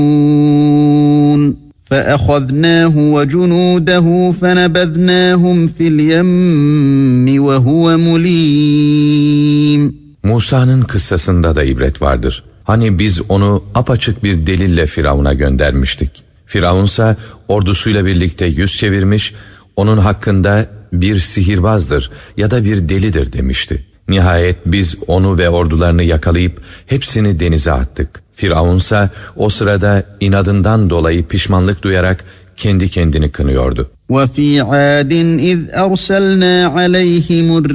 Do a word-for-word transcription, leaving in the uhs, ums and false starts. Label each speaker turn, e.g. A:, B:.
A: فَأَخَذْنَاهُ وَجُنُودَهُ فَنَبَذْنَاهُمْ فِي الْيَمِّ وَهُوَ مُلِيمٌ.
B: Musa'nın kıssasında da ibret vardır. Hani biz onu apaçık bir delille Firavun'a göndermiştik. Firavunsa ordusuyla birlikte yüz çevirmiş, onun hakkında bir sihirbazdır ya da bir delidir demişti. Nihayet biz onu ve ordularını yakalayıp hepsini denize attık. Firavunsa o sırada inadından dolayı pişmanlık duyarak kendi kendini kınıyordu.
A: وَفِي عَادٍ اِذْ اَرْسَلْنَا عَلَيْهِمُ